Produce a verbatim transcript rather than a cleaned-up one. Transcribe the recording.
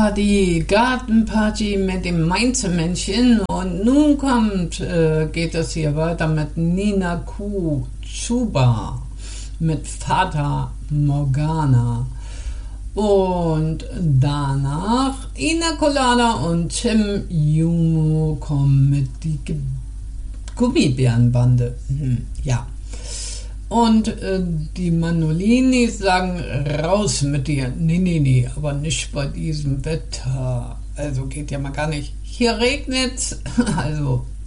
Die Gartenparty mit dem Mainzelmännchen und nun kommt, äh, geht es hier weiter mit Nina Q. Chuba mit Fata Morgana und danach Ina Colada und Tim Jumo kommen mit die Ge- Gummibärenbande. Hm, ja. Und äh, die Manolinis sagen, raus mit dir. Nee, nee, nee, aber nicht bei diesem Wetter. Also geht ja mal gar nicht. Hier regnet's, also